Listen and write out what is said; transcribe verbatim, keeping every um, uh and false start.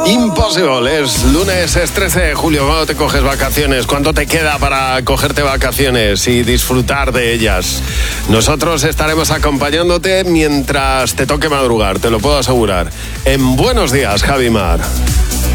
Impossible, es lunes, es trece de julio. ¿Cuándo te coges vacaciones? ¿Cuánto te queda para cogerte vacaciones y disfrutar de ellas? Nosotros estaremos acompañándote mientras te toque madrugar, te lo puedo asegurar. En Buenos Días, Javi Mar.